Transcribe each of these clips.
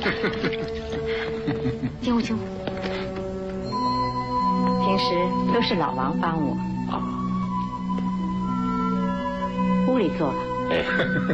进屋，进屋。平时都是老王帮我。屋里坐吧。 哎。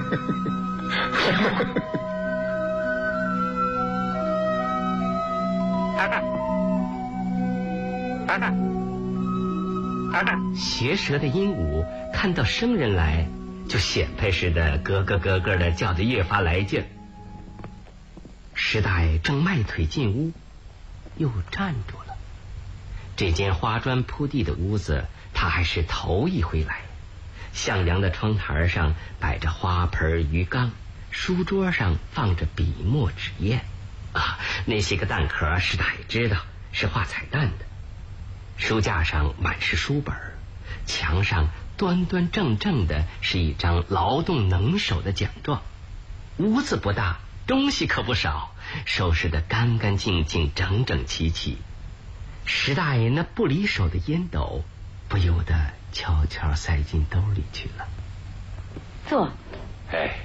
学舌的鹦鹉看到生人来，就显摆似的咯咯咯咯的叫得越发来劲。石大爷正迈腿进屋，又站住了。这间花砖铺地的屋子，他还是头一回来。向阳的窗台上摆着花盆鱼缸，书桌上放着笔墨纸砚。那些个蛋壳石大爷知道是画彩蛋的。书架上满是书本，墙上端端正正的是一张劳动能手的奖状。屋子不大，东西可不少，收拾得干干净净，整整齐齐。石大爷那不离手的烟斗不由得悄悄塞进兜里去了。 坐。 哎，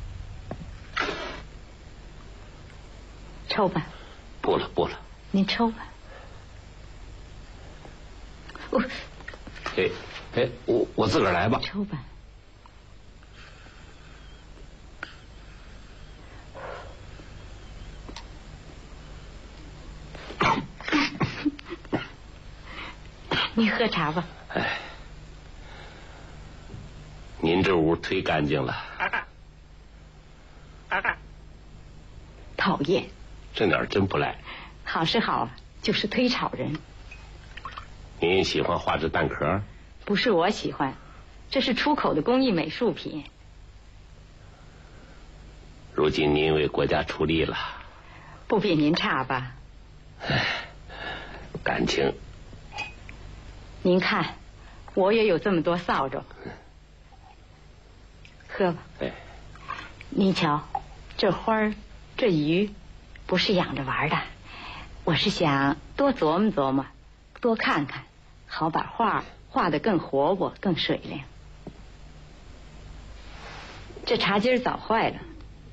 抽吧。 不了。 您抽吧。 我自个儿来吧。 抽吧。你喝茶吧。 哎，您这屋忒干净了。 讨厌。 这点真不赖。 好是好，就是忒吵人。 您喜欢画这蛋壳？ 不是我喜欢，这是出口的工艺美术品。 如今您为国家出力了。 不比您差吧？ 感情。 您看，我也有这么多扫帚。喝吧。您瞧，这花儿，这鱼，不是养着玩的。我是想多琢磨琢磨，多看看，好把画画得更活泼，更水灵。这茶几早坏了。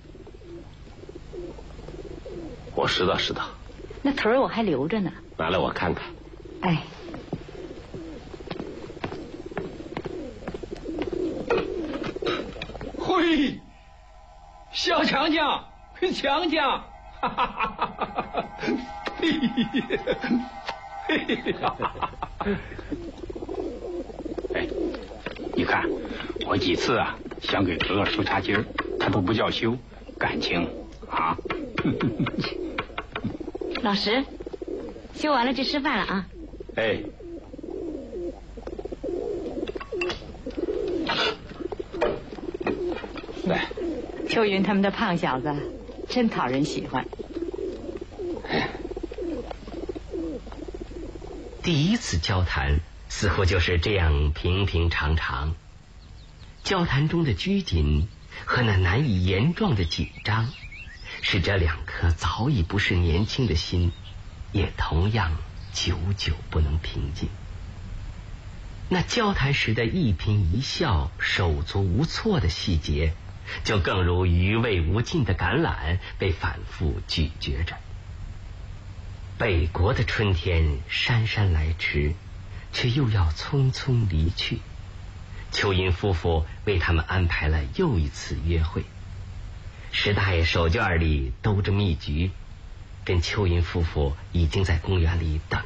我知道。 那腿儿我还留着呢。 拿来我看看。 哎。 嘿，小强强，强强，哈哈哈哈！哎，你看，我几次想给哥哥修茶几，他都不叫修，感情啊。 老石，修完了就吃饭了啊。 哎。来。 秋云他们的胖小子真讨人喜欢。 第一次交谈似乎就是这样平平常常，交谈中的拘谨和那难以言状的紧张，使这两颗早已不是年轻的心也同样久久不能平静。那交谈时的一颦一笑，手足无措的细节，就更如余味无尽的橄榄被反复咀嚼着。北国的春天姗姗来迟，却又要匆匆离去。秋云夫妇为他们安排了又一次约会。石大爷手绢里兜着蜜橘，跟秋云夫妇已经在公园里等